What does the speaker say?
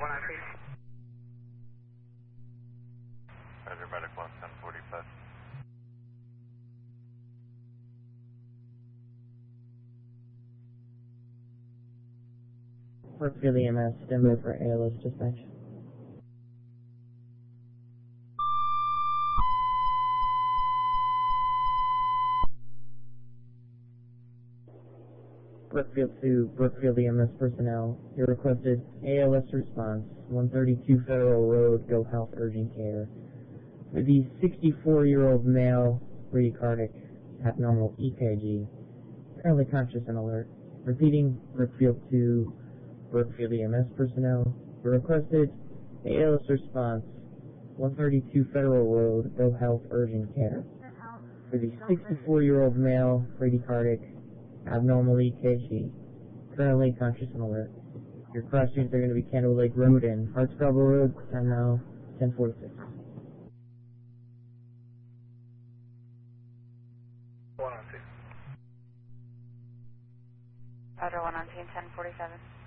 Roger, medical on 1045. Brookfield EMS, Denver for ALS dispatch. Brookfield to Brookfield EMS personnel, your requested ALS response, 132 Federal Road, Go Health Urgent Care. For the 64-year-old male, bradycardic, abnormal EKG, currently conscious and alert. Repeating, Brookfield to Brookfield EMS personnel, your requested ALS response, 132 Federal Road, Go Health Urgent Care. For the 64-year-old male, bradycardic, abnormal EKG, currently conscious and alert. Your cross-streets are going to be Candle Lake Road and Hardscrabble Road, time now 10:46. Roger, 1 on team 1047.